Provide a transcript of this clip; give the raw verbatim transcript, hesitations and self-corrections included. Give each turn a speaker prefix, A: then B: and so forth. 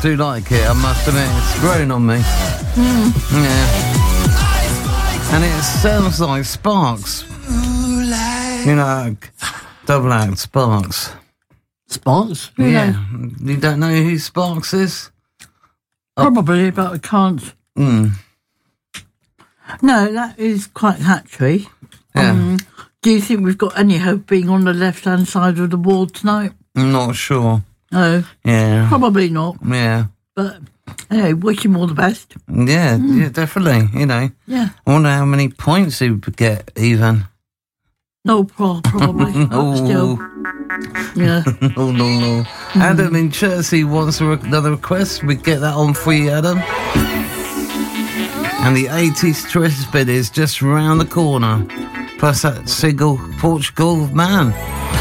A: do like it, I must admit. It's grown on me.
B: Mm.
A: Yeah. And it sounds like Sparks. You know, double act Sparks.
B: Sparks?
A: Yeah. yeah. You don't know who Sparks is?
B: Probably, oh. but I can't.
A: Mm.
B: No, that is quite catchy.
A: Yeah.
B: Um, do you think we've got any hope being on the left-hand side of the wall tonight?
A: I'm not sure.
B: No.
A: Yeah.
B: Probably not.
A: Yeah.
B: But, anyway, wish him all the best.
A: Yeah, mm. yeah, definitely, you know.
B: Yeah.
A: I wonder how many points he would get, even.
B: No, probably.
A: oh.
B: Still. Yeah.
A: no, no, no. Mm. Adam in Chertsey wants another request. We get that on for you, Adam. And the eighties stress bit is just round the corner. Plus that single Portugal man.